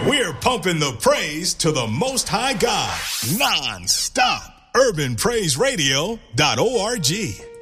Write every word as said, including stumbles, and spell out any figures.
We're pumping the praise to the Most High God, non-stop. urban praise radio dot org.